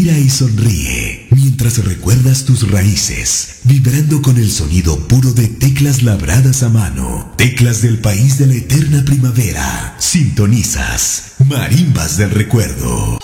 Mira y sonríe mientras recuerdas tus raíces, vibrando con el sonido puro de teclas labradas a mano, teclas del país de la eterna primavera. Sintonizas Marimbas del Recuerdo.